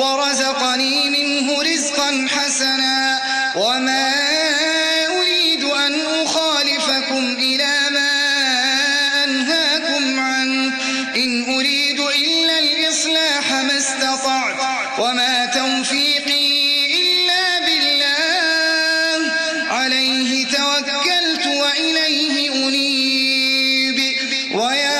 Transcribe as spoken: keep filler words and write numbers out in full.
ورزقني منه رزقا حسنا وما أريد أن أخالفكم إلى ما أنهاكم عنه إن أريد إلا الإصلاح ما استطعت وما